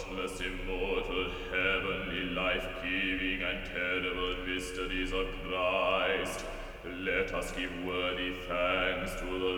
spotless, immortal, heavenly, life-giving, and terrible mysteries of Christ, let us give worthy thanks to the